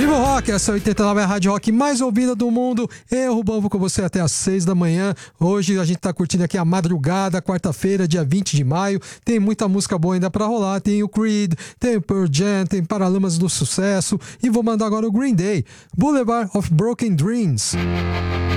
Viva o Rock, essa é a 89, a rádio rock mais ouvida do mundo. Eu, Rubão, vou com você até às 6 da manhã. Hoje a gente tá curtindo aqui a madrugada, quarta-feira, dia 20 de maio. Tem muita música boa ainda pra rolar. Tem o Creed, tem o Pearl Jam, tem Paralamas do Sucesso. E vou mandar agora o Green Day, Boulevard of Broken Dreams.